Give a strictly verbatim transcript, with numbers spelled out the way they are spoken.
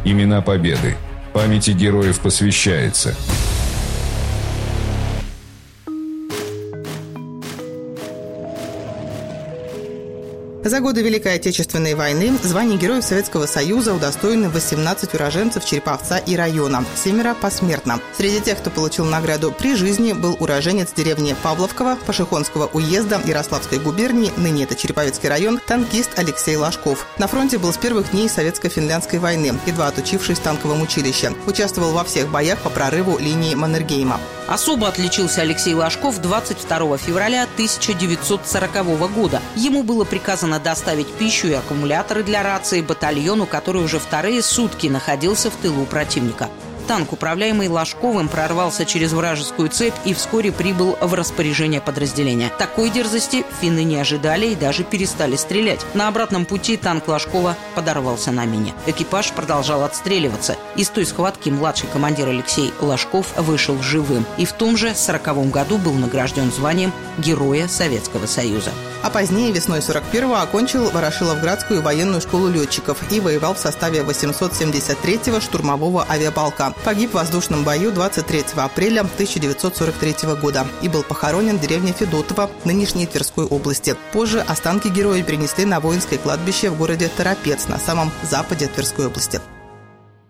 Имена победы. Памяти героев посвящается. За годы Великой Отечественной войны звание Героев Советского Союза удостоены восемнадцать уроженцев Череповца и района, семеро посмертно. Среди тех, кто получил награду при жизни, был уроженец деревни Павловкова Пашихонского уезда Ярославской губернии, ныне это Череповецкий район, танкист Алексей Ложков. На фронте был с первых дней Советско-финляндской войны, едва отучившись в танковом училище. Участвовал во всех боях по прорыву линии Маннергейма. Особо отличился Алексей Ложков двадцать второго февраля тысяча девятьсот сорокового года. Ему было приказано доставить пищу и аккумуляторы для рации батальону, который уже вторые сутки находился в тылу противника. Танк, управляемый Ложковым, прорвался через вражескую цепь и вскоре прибыл в распоряжение подразделения. Такой дерзости финны не ожидали и даже перестали стрелять. На обратном пути танк Ложкова подорвался на мине. Экипаж продолжал отстреливаться. Из той схватки младший командир Алексей Ложков вышел живым и в том же сороковом году был награжден званием Героя Советского Союза. А позднее, весной сорок первого, окончил Ворошиловградскую военную школу летчиков и воевал в составе восемьсот семьдесят третьего штурмового авиаполка. Погиб в воздушном бою двадцать третьего апреля тысяча девятьсот сорок третьего года и был похоронен в деревне Федотово, нынешней Тверской области. Позже останки героя перенесли на воинское кладбище в городе Торопец на самом западе Тверской области.